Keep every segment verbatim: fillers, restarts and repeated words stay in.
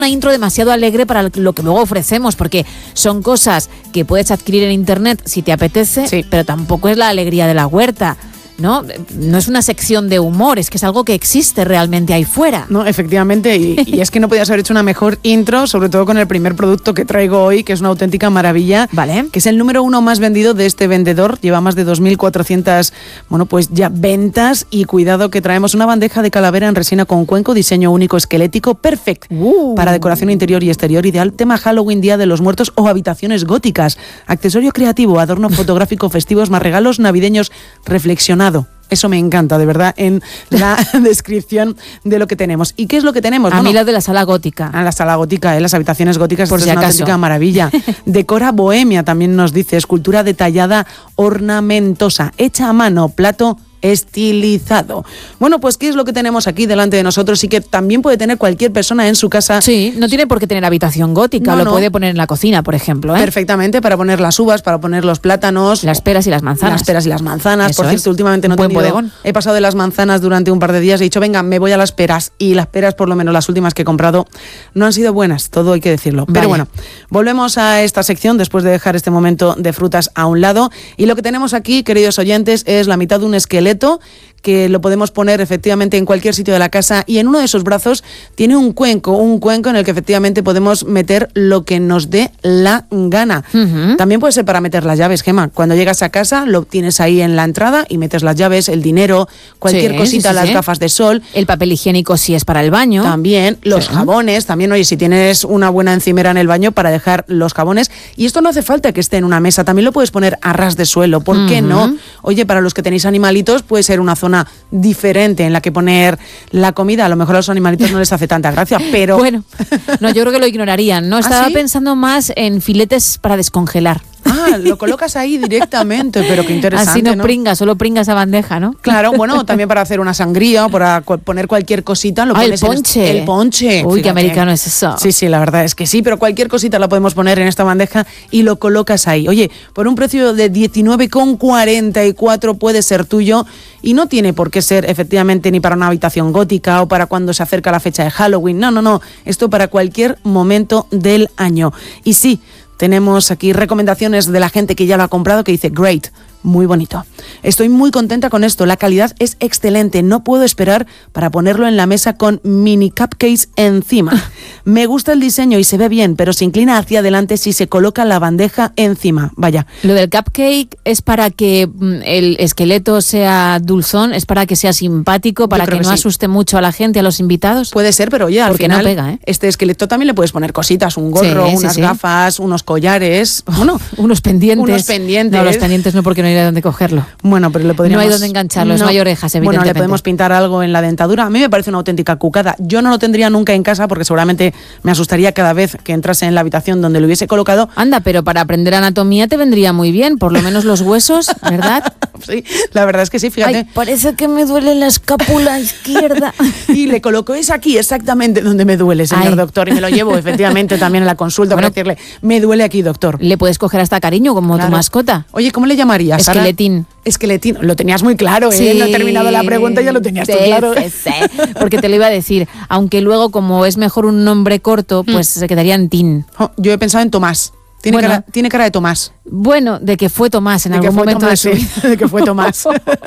una intro demasiado alegre para lo que luego ofrecemos, porque son cosas que puedes adquirir en internet si te apetece, sí. pero tampoco es la alegría de la huerta. ¿No? No es una sección de humor, es que es algo que existe realmente ahí fuera. No, efectivamente, y, y es que no podías haber hecho una mejor intro, sobre todo con el primer producto que traigo hoy, que es una auténtica maravilla, vale. que es el número uno más vendido de este vendedor, lleva más de dos mil cuatrocientas, bueno, pues ya ventas, y cuidado que traemos una bandeja de calavera en resina con cuenco, diseño único esquelético, perfect, uh. para decoración interior y exterior, ideal, tema Halloween, Día de los Muertos o habitaciones góticas, accesorio creativo, adorno fotográfico, festivos más regalos navideños, reflexionado. Eso me encanta, de verdad, en la descripción de lo que tenemos. ¿Y qué es lo que tenemos? A bueno, mí la de la sala gótica. A la sala gótica, ¿eh? Las habitaciones góticas, por esto si es una acaso. auténtica maravilla. Decora bohemia, también nos dice, escultura detallada, ornamentosa, hecha a mano, plato estilizado. Bueno, pues ¿qué es lo que tenemos aquí delante de nosotros y que también puede tener cualquier persona en su casa? Sí, no tiene por qué tener habitación gótica, no, lo no. puede poner en la cocina, por ejemplo. ¿eh? Perfectamente, para poner las uvas, para poner los plátanos. Las peras y las manzanas. Las peras y las manzanas. Eso por cierto, es. últimamente no he tenido... bodegón. He pasado de las manzanas durante un par de días y he dicho, venga, me voy a las peras. Y las peras, por lo menos las últimas que he comprado, no han sido buenas, todo hay que decirlo. Vale. Pero bueno, volvemos a esta sección después de dejar este momento de frutas a un lado. Y lo que tenemos aquí, queridos oyentes, es la mitad de un esqueleto que lo podemos poner efectivamente en cualquier sitio de la casa, y en uno de esos brazos tiene un cuenco, un cuenco en el que efectivamente podemos meter lo que nos dé la gana. Uh-huh. También puede ser para meter las llaves, Gemma. Cuando llegas a casa lo tienes ahí en la entrada y metes las llaves, el dinero, cualquier sí, cosita, sí, sí, las sí. gafas de sol. El papel higiénico si es para el baño. También los sí. jabones, también, oye, si tienes una buena encimera en el baño para dejar los jabones. Y esto no hace falta que esté en una mesa, también lo puedes poner a ras de suelo, ¿por uh-huh. qué no? Oye, para los que tenéis animalitos puede ser una zona diferente en la que poner la comida. A lo mejor a los animalitos no les hace tanta gracia, pero... Bueno, no, yo creo que lo ignorarían, ¿no? Estaba ¿Ah, sí? pensando más en filetes para descongelar. Ah, lo colocas ahí directamente, pero qué interesante, así no, ¿no? pringa, solo pringa esa bandeja, ¿no? Claro, bueno, también para hacer una sangría, para poner cualquier cosita, lo ah, pones el ponche. En el ponche. Uy, fíjate. Qué americano es eso. Sí, sí, la verdad es que sí, pero cualquier cosita la podemos poner en esta bandeja y lo colocas ahí. Oye, por un precio de diecinueve con cuarenta y cuatro puede ser tuyo, y no tiene por qué ser efectivamente ni para una habitación gótica o para cuando se acerca la fecha de Halloween. No, no, no. Esto para cualquier momento del año. Y sí, tenemos aquí recomendaciones de la gente que ya lo ha comprado que dice, great, muy bonito. Estoy muy contenta con esto, la calidad es excelente, no puedo esperar para ponerlo en la mesa con mini cupcakes encima. Me gusta el diseño y se ve bien, pero se inclina hacia adelante si se coloca la bandeja encima. Vaya. Lo del cupcake es para que el esqueleto sea dulzón, es para que sea simpático, para que no sí. asuste mucho a la gente, a los invitados. Puede ser, pero ya al porque final, no pega, ¿eh? Este esqueleto también le puedes poner cositas, un gorro, sí, unas sí, sí. gafas, unos collares, bueno, unos pendientes. Unos pendientes. No, los pendientes no, porque no hay de dónde cogerlo. Bueno, pero le podríamos... No hay dónde engancharlos, no, no hay orejas, evidentemente. Bueno, le podemos pintar algo en la dentadura. A mí me parece una auténtica cucada. Yo no lo tendría nunca en casa porque seguramente me asustaría cada vez que entrase en la habitación donde lo hubiese colocado. Anda, pero para aprender anatomía te vendría muy bien, por lo menos los huesos, ¿verdad? Sí, la verdad es que sí, fíjate. Ay, parece que me duele la escápula izquierda. Y le coloco, es aquí exactamente donde me duele, señor Ay. doctor, y me lo llevo efectivamente también a la consulta bueno, para decirle, me duele aquí, doctor. Le puedes coger hasta cariño como claro. tu mascota. Oye, ¿cómo le llamarías? Esqueletín. Esqueletín, lo tenías muy claro, ¿eh? Sí, no he terminado la pregunta y ya lo tenías sí, tú claro. Sí, sí, porque te lo iba a decir, aunque luego como es mejor un nombre corto, pues mm. se quedaría en Tin. Oh, yo he pensado en Tomás. Tiene, bueno, cara, tiene cara de Tomás. Bueno, de que fue Tomás en de algún momento Tomás, de su vida. Sí, de que fue Tomás.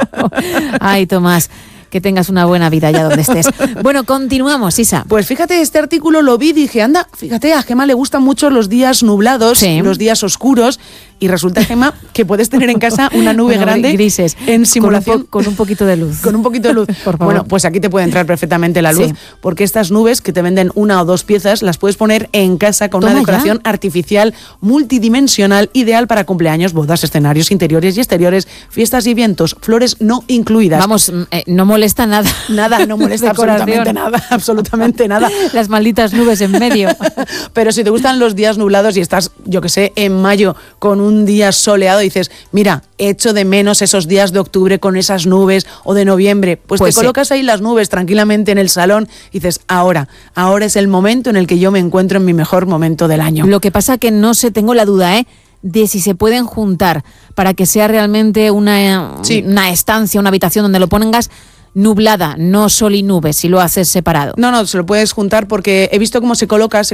Ay, Tomás. Que tengas una buena vida allá donde estés. Bueno, continuamos, Isa. Pues fíjate, este artículo lo vi y dije, anda, fíjate, a Gemma le gustan mucho los días nublados, sí. los días oscuros, y resulta, Gemma, que puedes tener en casa una nube bueno, grande grises, en simulación. Con un, po- con un poquito de luz. Con un poquito de luz. Por favor. Bueno, pues aquí te puede entrar perfectamente la luz, sí. porque estas nubes que te venden una o dos piezas, las puedes poner en casa con Toma una decoración ya. artificial multidimensional, ideal para cumpleaños, bodas, escenarios interiores y exteriores, fiestas y eventos, flores no incluidas. Vamos, eh, no molesta nada. Nada, no molesta absolutamente nada, absolutamente nada. Las malditas nubes en medio. Pero si te gustan los días nublados y estás, yo que sé, en mayo con un día soleado y dices, mira, echo de menos esos días de octubre con esas nubes o de noviembre, pues, pues te sí. colocas ahí las nubes tranquilamente en el salón y dices, ahora, ahora es el momento en el que yo me encuentro en mi mejor momento del año. Lo que pasa que no sé, tengo la duda, ¿eh? de si se pueden juntar para que sea realmente una, sí. una estancia, una habitación donde lo pongas nublada, no sol y nubes, si lo haces separado. No, no, se lo puedes juntar porque he visto cómo se coloca, se